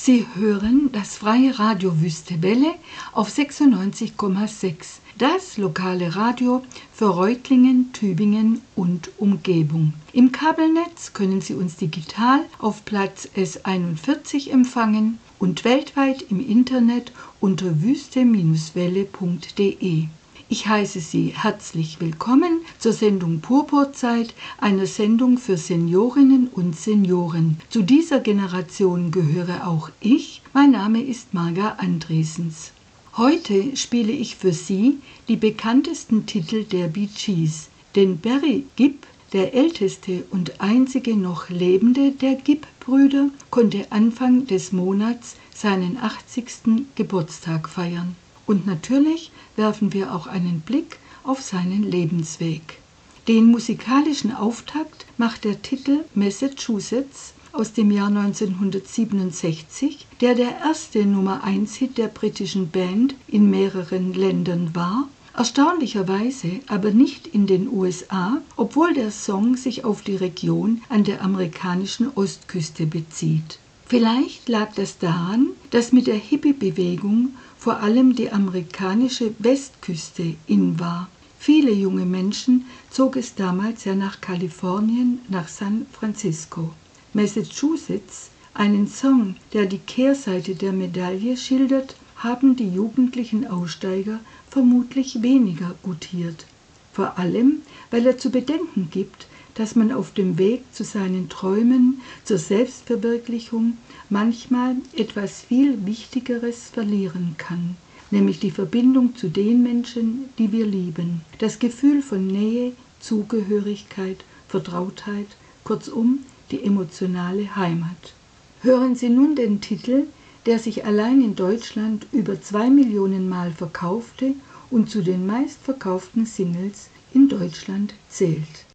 Sie hören das freie Radio Wüste Welle auf 96,6, das lokale Radio für Reutlingen, Tübingen und Umgebung. Im Kabelnetz können Sie uns digital auf Platz S41 empfangen und weltweit im Internet unter wüste-welle.de. Ich heiße Sie herzlich willkommen zur Sendung Purpurzeit, einer Sendung für Seniorinnen und Senioren. Zu dieser Generation gehöre auch ich. Mein Name ist Marga Andresens. Heute spiele ich für Sie die bekanntesten Titel der Bee Gees. Denn Barry Gibb, der älteste und einzige noch lebende der Gibb-Brüder, konnte Anfang des Monats seinen 80. Geburtstag feiern. Und natürlich werfen wir auch einen Blick auf seinen Lebensweg. Den musikalischen Auftakt macht der Titel Massachusetts aus dem Jahr 1967, der erste Nummer-1-Hit der britischen Band in mehreren Ländern war, erstaunlicherweise aber nicht in den USA, obwohl der Song sich auf die Region an der amerikanischen Ostküste bezieht. Vielleicht lag das daran, dass mit der Hippie-Bewegung vor allem die amerikanische Westküste in war. Viele junge Menschen zog es damals ja nach Kalifornien, nach San Francisco. Massachusetts, einen Song, der die Kehrseite der Medaille schildert, haben die jugendlichen Aussteiger vermutlich weniger gutiert. Vor allem, weil er zu bedenken gibt, dass man auf dem Weg zu seinen Träumen, zur Selbstverwirklichung manchmal etwas viel Wichtigeres verlieren kann, nämlich die Verbindung zu den Menschen, die wir lieben, das Gefühl von Nähe, Zugehörigkeit, Vertrautheit, kurzum die emotionale Heimat. Hören Sie nun den Titel, der sich allein in Deutschland über 2 Millionen Mal verkaufte und zu den meistverkauften Singles in Deutschland zählt.